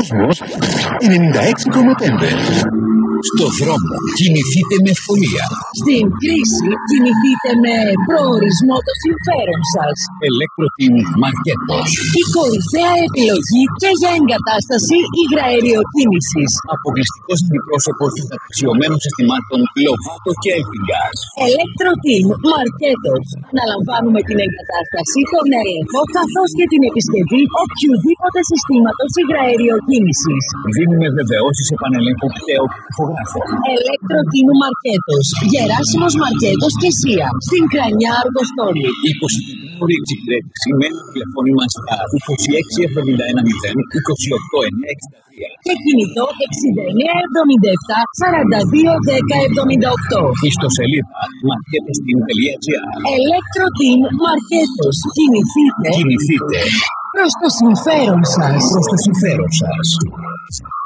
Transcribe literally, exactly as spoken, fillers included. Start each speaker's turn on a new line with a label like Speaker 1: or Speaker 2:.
Speaker 1: Κόσμος ενενήντα έξι κόμμα πέντε. Στο δρόμο κινηθείτε με ευκολία.
Speaker 2: Στην κρίση κινηθείτε με προορισμό το συμφέρον σας.
Speaker 1: Electro-Team Marketos.
Speaker 2: Η κορυφαία επιλογή και για εγκατάσταση υγραεριοκίνησης.
Speaker 1: Αποκλειστικός αντιπρόσωπος των αξιωμένων συστημάτων Lovato και Elfingas.
Speaker 2: Electro-Team Marketos. Να λαμβάνουμε την εγκατάσταση, τον έλεγχο καθώς και την επισκευή οποιοδήποτε συστήματος υγραεριοκίνησης.
Speaker 1: Δίνουμε βεβαιώσεις επανελέγχου πτέου τυπογράφων.
Speaker 2: Electro-Team Marketos. Γεράσιμος Μαρκέτος και Σία. Στην Κρανιά Αργοστόλη.
Speaker 1: είκοσι ώρη εξυπηρέτηση με ένα τηλεφώνημα στα είκοσι έξι εβδομήντα ένα μηδέν είκοσι οκτώ εννιακόσια εξήντα τρία
Speaker 2: και κινητό εξήντα εννέα εβδομήντα επτά σαράντα δύο δέκα εβδομήντα οκτώ.
Speaker 1: Ιστοσελίδα marketosteam τελεία gr.
Speaker 2: Electro-Team Marketos. Κινηθείτε.
Speaker 1: Κινηθείτε
Speaker 2: προς το συμφέρον σας.
Speaker 1: προς το συμφέρον σας.